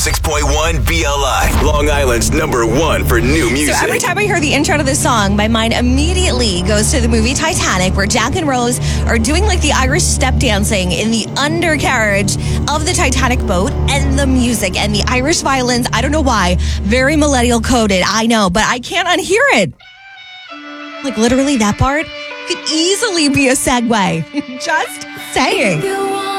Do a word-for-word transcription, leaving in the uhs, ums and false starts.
six point one B L I, Long Island's number one for new music. So every time I hear the intro to this song, my mind immediately goes to the movie Titanic, where Jack and Rose are doing like the Irish step dancing in the undercarriage of the Titanic boat, and the music and the Irish violins, I don't know why, very millennial coded, I know, but I can't unhear it. Like literally that part could easily be a segue. Just saying.